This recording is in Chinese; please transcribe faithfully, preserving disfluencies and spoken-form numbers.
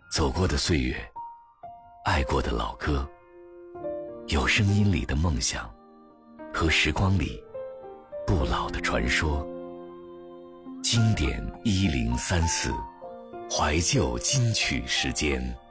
走过的岁月，爱过的老歌，有声音里的梦想和时光里不老的传说。经典一零三四，怀旧金曲时间。